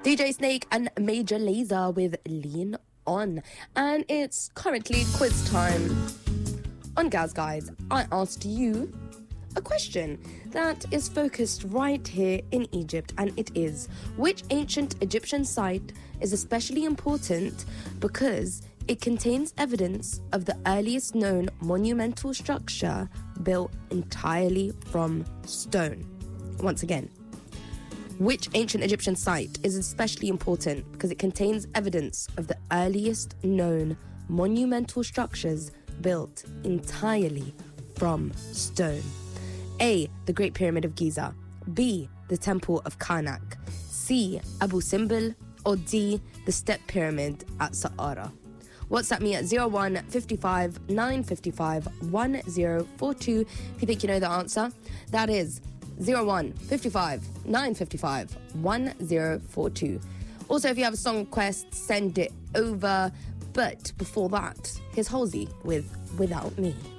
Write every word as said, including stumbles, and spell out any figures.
D J Snake and Major Lazer with Lean On. And it's currently quiz time. On Gaz Guides, I asked you a question that is focused right here in Egypt, and it is: which ancient Egyptian site is especially important because it contains evidence of the earliest known monumental structure built entirely from stone? Once again, which ancient Egyptian site is especially important because it contains evidence of the earliest known monumental structures built entirely from stone? A. The Great Pyramid of Giza. B. The Temple of Karnak. C. Abu Simbel. Or D. The Step Pyramid at Saqqara. WhatsApp me at zero one five five nine five five one zero four two if you think you know the answer. That is zero one five five nine five five one zero four two. Also, if you have a song request, send it over. But before that, here's Halsey with Without Me.